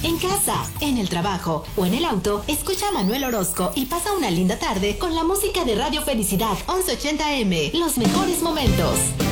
En casa, en el trabajo o en el auto, escucha a Manuel Orozco y pasa una linda tarde con la música de Radio Felicidad 1180M. Los mejores momentos.